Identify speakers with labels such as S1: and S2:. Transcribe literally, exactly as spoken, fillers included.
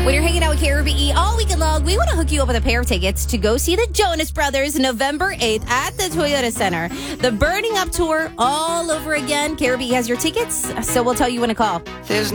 S1: When you're hanging out with K R B E all weekend long, we want to hook you up with a pair of tickets to go see the Jonas Brothers November eighth at the Toyota Center. The Burning Up Tour all over again. K R B E has your tickets, so we'll tell you when to call.
S2: There's